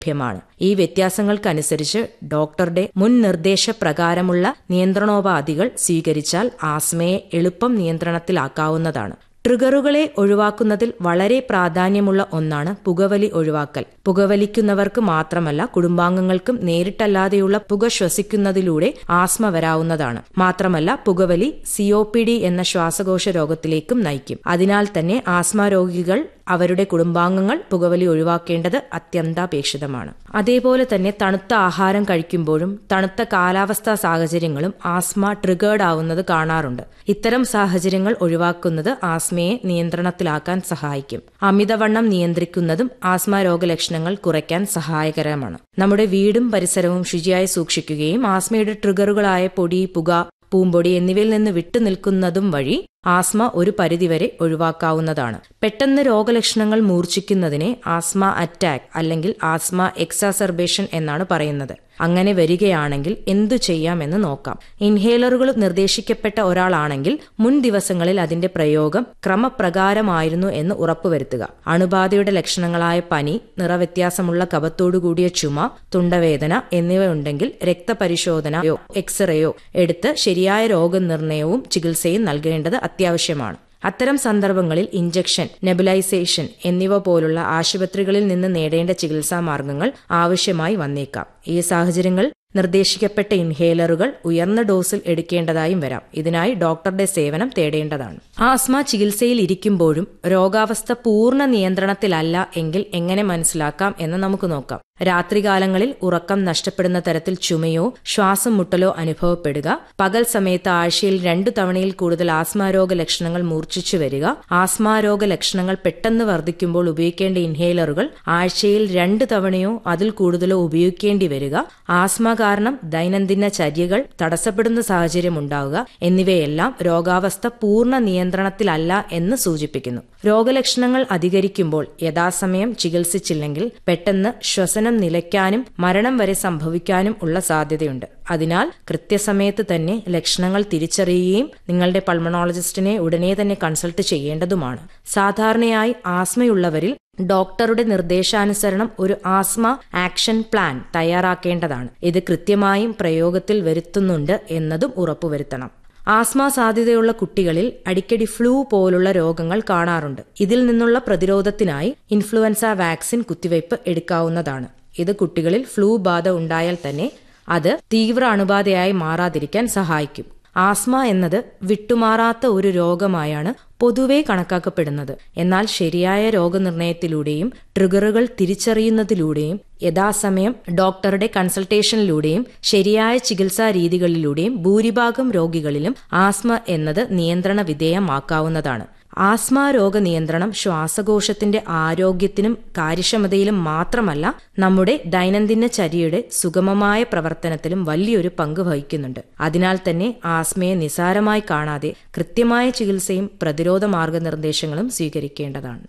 ലഭ്യമാണ്. ഈ വ്യത്യാസങ്ങൾക്കനുസരിച്ച് ഡോക്ടറുടെ മുൻ നിർദ്ദേശപ്രകാരമുള്ള നിയന്ത്രണോപാധികൾ സ്വീകരിച്ചാൽ ആസ്മയെ എളുപ്പം നിയന്ത്രണത്തിലാക്കാവുന്നതാണ്. ട്രിഗറുകളെ ഒഴിവാക്കുന്നതിൽ വളരെ പ്രാധാന്യമുള്ള ഒന്നാണ് പുകവലി ഒഴിവാക്കൽ. പുകവലിക്കുന്നവർക്ക് മാത്രമല്ല, കുടുംബാംഗങ്ങൾക്കും നേരിട്ടല്ലാതെയുള്ള പുക ശ്വസിക്കുന്നതിലൂടെ ആസ്മ വരാവുന്നതാണ്. മാത്രമല്ല, പുകവലി COPD എന്ന ശ്വാസകോശ രോഗത്തിലേക്കും നയിക്കും. അതിനാൽ തന്നെ ആസ്മ രോഗികൾ അവരുടെ കുടുംബാംഗങ്ങൾ പുകവലി ഒഴിവാക്കേണ്ടത് അത്യന്താപേക്ഷിതമാണ്. അതേപോലെ തന്നെ തണുത്ത ആഹാരം കഴിക്കുമ്പോഴും തണുത്ത കാലാവസ്ഥാ സാഹചര്യങ്ങളും ആസ്മ ട്രിഗേർഡ് ആവുന്നത് കാണാറുണ്ട്. ഇത്തരം സാഹചര്യങ്ങൾ ഒഴിവാക്കുന്നത് ആസ്മയെ നിയന്ത്രണത്തിലാക്കാൻ സഹായിക്കും. അമിതവണ്ണം നിയന്ത്രിക്കുന്നതും ആസ്മ രോഗലക്ഷണങ്ങൾ കുറയ്ക്കാൻ സഹായകരമാണ്. നമ്മുടെ വീടും പരിസരവും ശുചിയായി സൂക്ഷിക്കുകയും ആസ്മയുടെ ട്രിഗറുകളായ പൊടി, പുക, പൂമ്പൊടി എന്നിവയിൽ നിന്ന് വിട്ടുനിൽക്കുന്നതും വഴി ആസ്മ ഒരു പരിധിവരെ ഒഴിവാക്കാവുന്നതാണ്. പെട്ടെന്ന് രോഗലക്ഷണങ്ങൾ മൂർച്ഛിക്കുന്നതിനെ ആസ്മ അറ്റാക്ക് അല്ലെങ്കിൽ ആസ്മ എക്സാസർബേഷൻ എന്നാണ് പറയുന്നത്. അങ്ങനെ വരികയാണെങ്കിൽ എന്തു ചെയ്യാമെന്ന് നോക്കാം. ഇൻഹേലറുകൾ നിർദ്ദേശിക്കപ്പെട്ട ഒരാളാണെങ്കിൽ മുൻ ദിവസങ്ങളിൽ അതിന്റെ പ്രയോഗം ക്രമപ്രകാരമായിരുന്നു എന്ന് ഉറപ്പുവരുത്തുക. അണുബാധയുടെ ലക്ഷണങ്ങളായ പനി, നിറവ്യത്യാസമുള്ള കഫത്തോടുകൂടിയ ചുമ, തൊണ്ടവേദന എന്നിവയുണ്ടെങ്കിൽ രക്തപരിശോധനയോ എക്സ്റേയോ എടുത്ത് ശരിയായ രോഗനിർണയവും ചികിത്സയും നൽകേണ്ടത് അത്യാവശ്യമാണ്. അത്തരം സന്ദർഭങ്ങളിൽ ഇഞ്ചക്ഷൻ, നെബുലൈസേഷൻ എന്നിവ പോലുള്ള ആശുപത്രികളിൽ നിന്ന് നേടേണ്ട ചികിത്സാ മാർഗങ്ങൾ ആവശ്യമായി വന്നേക്കാം. ഈ സാഹചര്യങ്ങൾ നിർദ്ദേശിക്കപ്പെട്ട ഇൻഹേലറുകൾ ഉയർന്ന ഡോസിൽ എടുക്കേണ്ടതായും വരാം. ഇതിനായി ഡോക്ടറുടെ സേവനം തേടേണ്ടതാണ്. ആസ്മ ചികിത്സയിൽ ഇരിക്കുമ്പോഴും രോഗാവസ്ഥ പൂർണ്ണ നിയന്ത്രണത്തിലല്ല എങ്കിൽ എങ്ങനെ മനസ്സിലാക്കാം എന്ന് നമുക്ക് നോക്കാം. രാത്രികാലങ്ങളിൽ ഉറക്കം നഷ്ടപ്പെടുന്ന തരത്തിൽ ചുമയോ ശ്വാസം മുട്ടലോ അനുഭവപ്പെടുക, പകൽ സമയത്ത് ആഴ്ചയിൽ 2 തവണയിൽ കൂടുതൽ ആസ്മാരോഗ ലക്ഷണങ്ങൾ മൂർച്ഛിച്ചു വരിക, ആസ്മാരോഗ ലക്ഷണങ്ങൾ പെട്ടെന്ന് വർദ്ധിക്കുമ്പോൾ ഉപയോഗിക്കേണ്ട ഇൻഹേലറുകൾ ആഴ്ചയിൽ 2 തവണയോ അതിൽ കൂടുതലോ ഉപയോഗിക്കേണ്ടി വരിക, ആസ്മ കാരണം ദൈനംദിന ചര്യകൾ തടസ്സപ്പെടുന്ന സാഹചര്യം ഉണ്ടാവുക എന്നിവയെല്ലാം രോഗാവസ്ഥ പൂർണ്ണ നിയന്ത്രണത്തിലല്ല എന്ന് സൂചിപ്പിക്കുന്നു. രോഗലക്ഷണങ്ങൾ അധികരിക്കുമ്പോൾ യഥാസമയം ചികിത്സിച്ചില്ലെങ്കിൽ പെട്ടെന്ന് ശ്വസനം നിലയ്ക്കാനും മരണം വരെ സംഭവിക്കാനും ഉള്ള സാധ്യതയുണ്ട്. അതിനാൽ കൃത്യസമയത്ത് തന്നെ ലക്ഷണങ്ങൾ തിരിച്ചറിയുകയും നിങ്ങളുടെ പൾമണോളജിസ്റ്റിനെ ഉടനെ തന്നെ കൺസൾട്ട് ചെയ്യേണ്ടതുമാണ്. സാധാരണയായി ആസ്മയുള്ളവരിൽ ഡോക്ടറുടെ നിർദ്ദേശാനുസരണം ഒരു ആസ്മ ആക്ഷൻ പ്ലാൻ തയ്യാറാക്കേണ്ടതാണ്. ഇത് കൃത്യമായും പ്രയോഗത്തിൽ വരുത്തുന്നുണ്ട് എന്നതും ഉറപ്പുവരുത്തണം. ആസ്മ സാധ്യതയുള്ള കുട്ടികളിൽ അടിക്കടി ഫ്ലൂ പോലുള്ള രോഗങ്ങൾ കാണാറുണ്ട്. ഇതിൽ നിന്നുള്ള പ്രതിരോധത്തിനായി ഇൻഫ്ലുവൻസ വാക്സിൻ കുത്തിവയ്പ് എടുക്കാവുന്നതാണ്. ഇത് കുട്ടികളിൽ ഫ്ലൂ ബാധ ഉണ്ടായാൽ തന്നെ അത് തീവ്ര അണുബാധയായി മാറാതിരിക്കാൻ സഹായിക്കും. ആസ്മ എന്നത് വിട്ടുമാറാത്ത ഒരു രോഗമായാണ് പൊതുവെ കണക്കാക്കപ്പെടുന്നത്. എന്നാൽ ശരിയായ രോഗനിർണയത്തിലൂടെയും ട്രിഗറുകൾ തിരിച്ചറിയുന്നതിലൂടെയും യഥാസമയം ഡോക്ടറുടെ കൺസൾട്ടേഷനിലൂടെയും ശരിയായ ചികിത്സാ രീതികളിലൂടെയും ഭൂരിഭാഗം രോഗികളിലും ആസ്മ എന്നത് നിയന്ത്രണ വിധേയമാക്കാവുന്നതാണ്. ആസ്മ രോഗനിയന്ത്രണം ശ്വാസകോശത്തിന്റെ ആരോഗ്യത്തിനും കാര്യക്ഷമതയിലും മാത്രമല്ല, നമ്മുടെ ദൈനംദിന ചര്യയുടെ സുഗമമായ പ്രവർത്തനത്തിലും വലിയൊരു പങ്ക് വഹിക്കുന്നുണ്ട്. അതിനാൽ തന്നെ ആസ്മയെ നിസാരമായി കാണാതെ കൃത്യമായ ചികിത്സയും പ്രതിരോധ മാർഗനിർദ്ദേശങ്ങളും സ്വീകരിക്കേണ്ടതാണ്.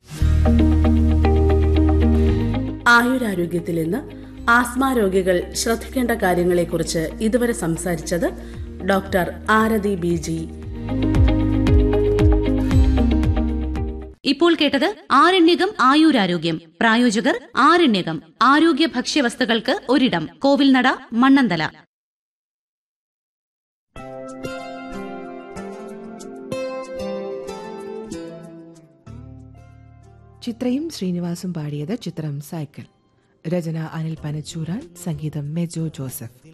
ആയുരാരോഗ്യത്തിൽ ഇന്ന് ആസ്മ രോഗികൾ ശ്രദ്ധിക്കേണ്ട കാര്യങ്ങളെക്കുറിച്ച് ഇതുവരെ സംസാരിച്ചത് ഡോക്ടർ ആരതി BG. ഇപ്പോൾ കേട്ടത് ആരണ്യകം ആയുരാരോഗ്യം. പ്രായോജകർ ആരണ്യകം ആരോഗ്യ ഭക്ഷ്യവസ്തുക്കൾക്ക് ഒരിടം, കോവിൽനട, മണ്ണന്തല. ചിത്രയും ശ്രീനിവാസും പാടിയത് ചിത്രം സൈക്കിൾ. രചന അനിൽ പനച്ചൂരാൻ, സംഗീതം മെജോ ജോസഫ്.